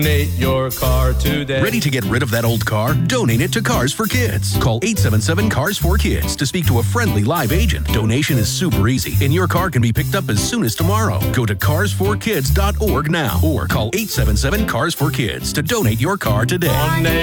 Donate your car today. Ready to get rid of that old car? Donate it to Cars for Kids. Call 877-CARS-4-KIDS to speak to a friendly live agent. Donation is super easy, and your car can be picked up as soon as tomorrow. Go to carsforkids.org now or call 877-CARS-4-KIDS to donate your car today.